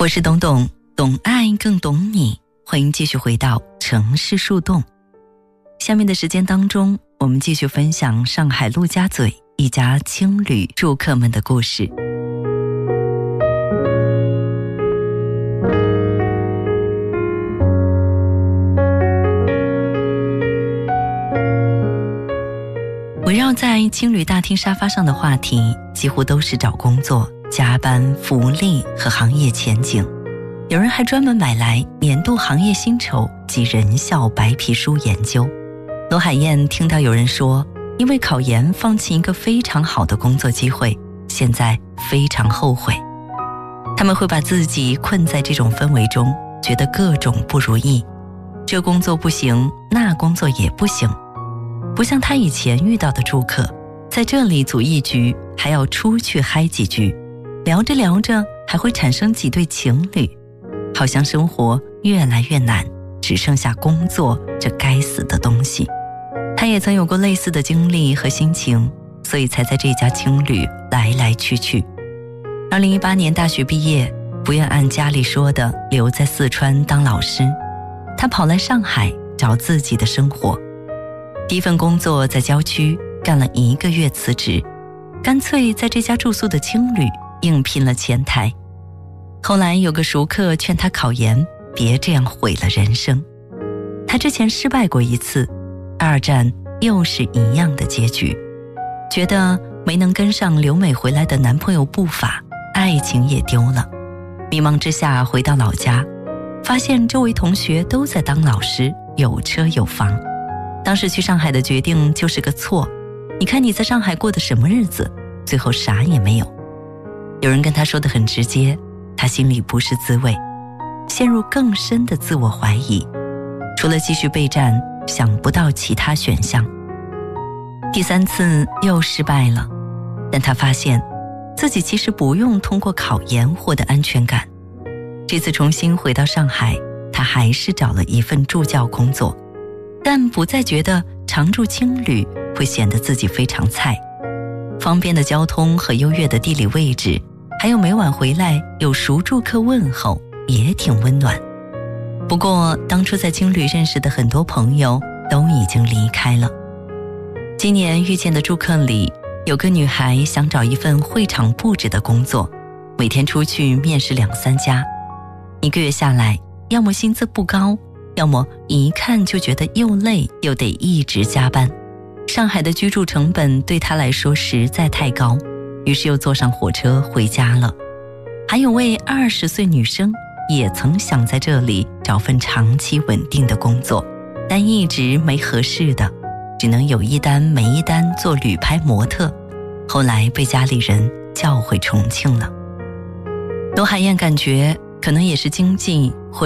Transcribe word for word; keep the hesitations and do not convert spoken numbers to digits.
我是董董，懂爱更懂你，欢迎继续回到城市树洞。下面的时间当中，我们继续分享上海陆家嘴一家青旅住客们的故事。围绕在青旅大厅沙发上的话题，几乎都是找工作、加班、福利和行业前景。有人还专门买来年度行业薪酬及人效白皮书研究。罗海燕听到有人说，因为考研放弃一个非常好的工作机会，现在非常后悔。他们会把自己困在这种氛围中，觉得各种不如意，这工作不行，那工作也不行。不像他以前遇到的住客，在这里组一局，还要出去嗨几局，聊着聊着还会产生几对情侣，好像生活越来越难，只剩下工作这该死的东西。他也曾有过类似的经历和心情，所以才在这家青旅来来去去。二零一八年大学毕业，不愿按家里说的留在四川当老师，他跑来上海找自己的生活。第一份工作在郊区，干了一个月辞职，干脆在这家住宿的青旅应聘了前台。后来有个熟客劝他考研，别这样毁了人生。他之前失败过一次，二战又是一样的结局，觉得没能跟上留美回来的男朋友步伐，爱情也丢了。迷茫之下回到老家，发现周围同学都在当老师，有车有房。当时去上海的决定就是个错，你看你在上海过的什么日子，最后啥也没有。有人跟他说得很直接，他心里不是滋味，陷入更深的自我怀疑，除了继续备战，想不到其他选项。第三次又失败了，但他发现自己其实不用通过考研获得安全感。这次重新回到上海，他还是找了一份助教工作，但不再觉得常住青旅会显得自己非常菜。方便的交通和优越的地理位置，还有每晚回来有熟住客问候，也挺温暖。不过当初在青旅认识的很多朋友都已经离开了。今年遇见的住客里，有个女孩想找一份会场布置的工作，每天出去面试两三家，一个月下来，要么薪资不高，要么一看就觉得又累又得一直加班。上海的居住成本对她来说实在太高，于是又坐上火车回家了。还有位二十岁女生也曾想在这里找份长期稳定的工作，但一直没合适的，只能有一单没一单做旅拍模特，后来被家里人叫回重庆了。罗海燕感觉可能也是经济或